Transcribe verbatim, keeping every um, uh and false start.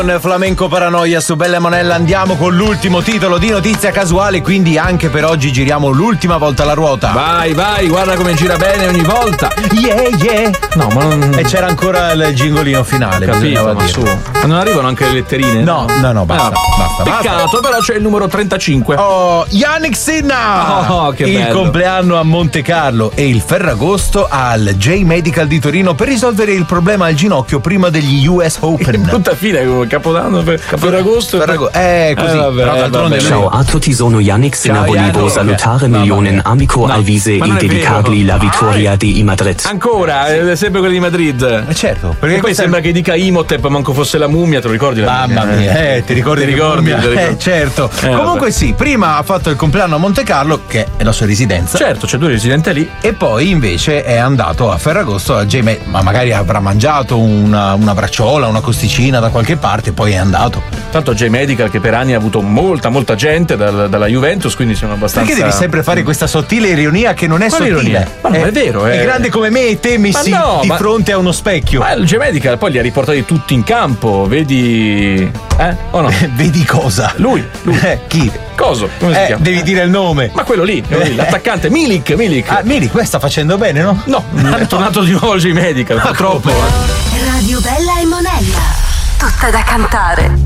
Flamenco Paranoia su Bella Monella. Andiamo con l'ultimo titolo di notizia casuale, quindi anche per oggi giriamo l'ultima volta la ruota. Vai, vai, guarda come gira bene ogni volta. Yeah, yeah. No, ma non... E c'era ancora il gingolino finale. Capito, ma su. Ma non arrivano anche le letterine? No, no, no, basta, eh, basta, Peccato, basta. però c'è il numero trentacinque. Oh, Yannick Sinner! Oh, che il bello. compleanno a Monte Carlo e il Ferragosto al J-Medical di Torino per risolvere il problema al ginocchio prima degli U S Open. Tutta fine, come Capodanno per Ferragosto. Ferragosto. Eh, così. Eh, vabbè, però d'altronde vabbè. Ciao a tutti, sono Yannick Sinner, volevo salutare Millionen amico No, Alvise ma e non è dedicargli vero. la vittoria di Madrid. Ancora, è sempre quello di Madrid. Eh, certo, perché E poi questa- sembra che dica Imhotep, manco fosse la mummia, te lo ricordi? la Mamma mummia? mia, eh, ti ricordi? Ti di ricordi? Mummia? Te lo ricordi. Eh, certo. Eh, Comunque vabbè. sì, prima ha fatto il compleanno a Monte Carlo, che è la sua residenza. Certo, c'è due residenti lì. E poi invece è andato a Ferragosto a J-Med, ma magari avrà mangiato una, una bracciola, una costicina da qualche parte e poi è andato. Tanto J-Medical che per anni ha avuto molta, molta gente dal- dalla Juventus, quindi sono abbastanza... Perché devi sempre fare questa sottile ironia che non è Quale sottile? ironia? Ma non è vero, È è- grande come me e te messi Ma no, di ma- fronte a uno specchio. Ma il J-Medical poi li ha riportati tutti in campo, vedi... Eh? O no? Vedi cosa? Lui, lui. Eh, chi? Coso, come si Eh, chiama? devi dire il nome. Ma quello lì, quello lì, l'attaccante, Milik, Milik. Ah, Miri, qua sta facendo bene, no? No, è tornato di nuovo al J-Medical, purtroppo. Radio Bella e Monella. Tutta da cantare.